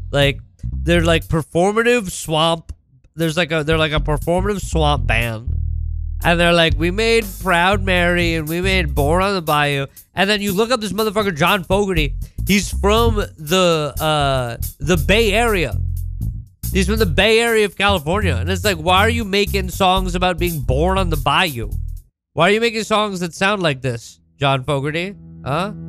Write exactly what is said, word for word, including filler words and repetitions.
Like, they're like performative swamp. There's like a, they're like a performative swamp band. And they're like, we made Proud Mary and we made Born on the Bayou. And then you look up this motherfucker, John Fogerty. He's from the, uh, the Bay Area. He's from the Bay Area of California. And it's like, why are you making songs about being born on the bayou? Why are you making songs that sound like this, John Fogerty? Huh?